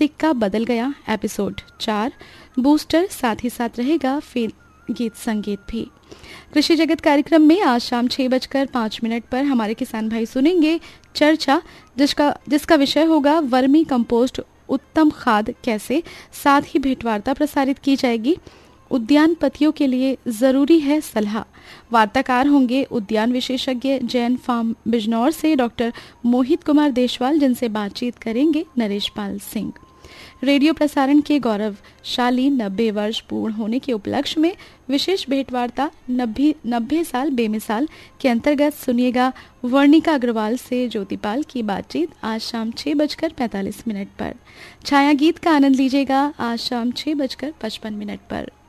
सिक्का बदल गया एपिसोड 4 बूस्टर, साथ ही साथ रहेगा फिर गीत संगीत भी। कृषि जगत कार्यक्रम में आज शाम 6:05 पर हमारे किसान भाई सुनेंगे चर्चा, जिसका विषय होगा वर्मी कंपोस्ट उत्तम खाद कैसे। साथ ही भेंटवार्ता प्रसारित की जाएगी, उद्यानपतियों के लिए जरूरी है सलाह। वार्ताकार होंगे उद्यान विशेषज्ञ जैन फार्म बिजनौर से डॉक्टर मोहित कुमार देशवाल, जिनसे बातचीत करेंगे नरेश पाल सिंह। रेडियो प्रसारण के गौरवशाली 90 वर्ष पूर्ण होने के उपलक्ष्य में विशेष भेंटवार्ता 90 साल बेमिसाल के अंतर्गत सुनिएगा वर्णिका अग्रवाल से ज्योतिपाल की बातचीत आज शाम 6:45 पर। छाया गीत का आनंद लीजिएगा आज शाम 6:55 पर।